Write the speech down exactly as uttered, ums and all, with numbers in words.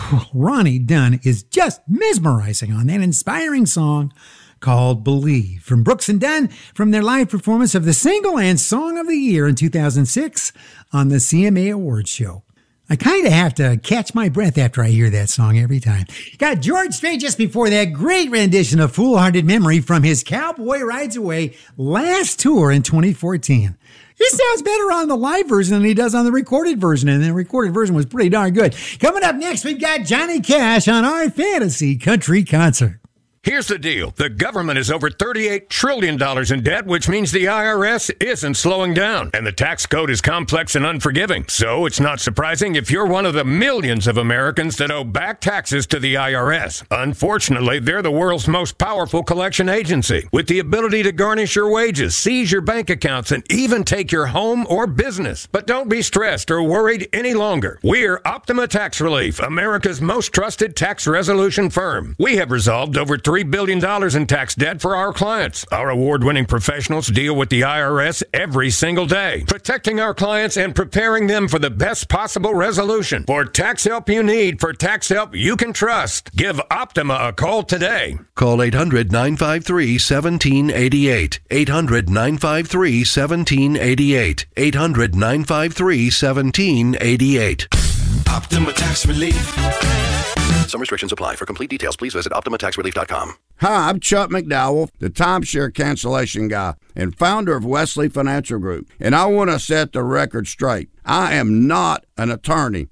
Ronnie Dunn is just mesmerizing on that inspiring song called Believe from Brooks and Dunn from their live performance of the single and song of the year in two thousand six on the C M A Awards show. I kind of have to catch my breath after I hear that song every time. Got George Strait just before that great rendition of Foolhardy Memory from his Cowboy Rides Away last tour in twenty fourteen. He sounds better on the live version than he does on the recorded version, and the recorded version was pretty darn good. Coming up next, we've got Johnny Cash on our Fantasy Country Concert. Here's the deal. The government is over thirty-eight trillion dollars in debt, which means the I R S isn't slowing down. And the tax code is complex and unforgiving. So it's not surprising if you're one of the millions of Americans that owe back taxes to the I R S. Unfortunately, they're the world's most powerful collection agency, with the ability to garnish your wages, seize your bank accounts, and even take your home or business. But don't be stressed or worried any longer. We're Optima Tax Relief, America's most trusted tax resolution firm. We have resolved over three billion dollars in tax debt for our clients. Our award-winning professionals deal with the I R S every single day, protecting our clients and preparing them for the best possible resolution. For tax help you need, for tax help you can trust, give Optima a call today. Call eight hundred, nine five three, one seven eight eight. eight hundred, nine five three, one seven eight eight. eight hundred, nine five three, one seven eight eight. Optima Tax Relief. Some restrictions apply. For complete details, please visit Optima Tax Relief dot com. Hi, I'm Chuck McDowell, the timeshare cancellation guy and founder of Wesley Financial Group, and I want to set the record straight. I am not an attorney.